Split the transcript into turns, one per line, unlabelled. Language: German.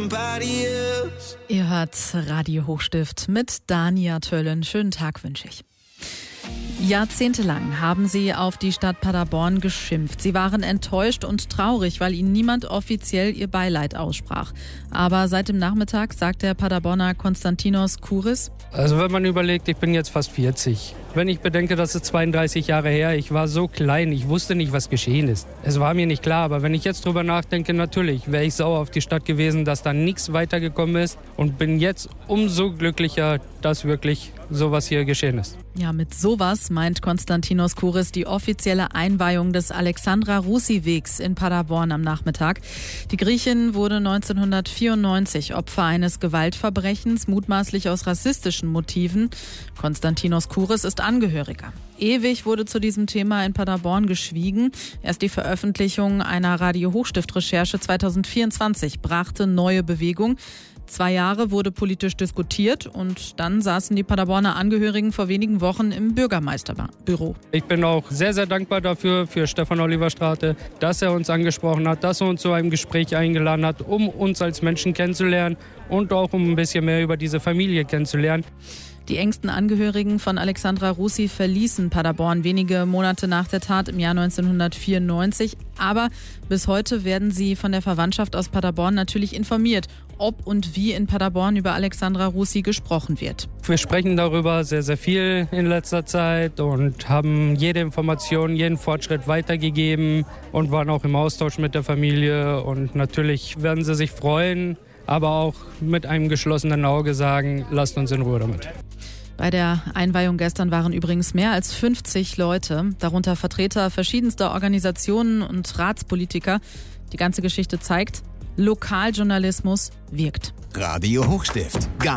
somebody else.
Ihr hört Radio Hochstift mit Dania Töllen. Schönen Tag wünsche ich. Jahrzehntelang haben sie auf die Stadt Paderborn geschimpft. Sie waren enttäuscht und traurig, weil ihnen niemand offiziell ihr Beileid aussprach. Aber seit dem Nachmittag sagt der Paderborner Konstantinos Kouris:
Also wenn man überlegt, ich bin jetzt fast 40. Wenn ich bedenke, das ist 32 Jahre her, ich war so klein, ich wusste nicht, was geschehen ist. Es war mir nicht klar, aber wenn ich jetzt drüber nachdenke, natürlich wäre ich sauer auf die Stadt gewesen, dass da nichts weitergekommen ist und bin jetzt umso glücklicher, dass wirklich sowas hier geschehen ist.
Ja, mit sowas meint Konstantinos Kouris die offizielle Einweihung des Alexandra-Russi-Wegs in Paderborn am Nachmittag. Die Griechin wurde 1994 Opfer eines Gewaltverbrechens, mutmaßlich aus rassistischen Motiven. Konstantinos Kouris ist Angehöriger. Ewig wurde zu diesem Thema in Paderborn geschwiegen. Erst die Veröffentlichung einer Radio-Hochstift-Recherche 2024 brachte neue Bewegung. 2 Jahre wurde politisch diskutiert und dann saßen die Paderborner Angehörigen vor wenigen Wochen im Bürgermeisterbüro.
Ich bin auch sehr, sehr dankbar dafür, für Stefan Oliver Strate, dass er uns angesprochen hat, dass er uns zu einem Gespräch eingeladen hat, um uns als Menschen kennenzulernen und auch um ein bisschen mehr über diese Familie kennenzulernen.
Die engsten Angehörigen von Alexandra Russi verließen Paderborn wenige Monate nach der Tat im Jahr 1994. Aber bis heute werden sie von der Verwandtschaft aus Paderborn natürlich informiert, ob und wie in Paderborn über Alexandra Russi gesprochen wird.
Wir sprechen darüber sehr, sehr viel in letzter Zeit und haben jede Information, jeden Fortschritt weitergegeben und waren auch im Austausch mit der Familie. Und natürlich werden sie sich freuen, aber auch mit einem geschlossenen Auge sagen, lasst uns in Ruhe damit.
Bei der Einweihung gestern waren übrigens mehr als 50 Leute, darunter Vertreter verschiedenster Organisationen und Ratspolitiker. Die ganze Geschichte zeigt, Lokaljournalismus wirkt.
Radio Hochstift.